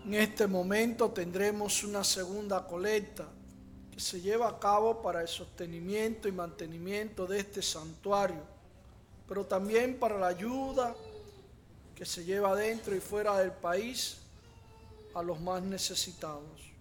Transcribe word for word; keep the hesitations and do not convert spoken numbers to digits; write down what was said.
En este momento tendremos una segunda colecta que se lleva a cabo para el sostenimiento y mantenimiento de este santuario, pero también para la ayuda que se lleva dentro y fuera del país a los más necesitados.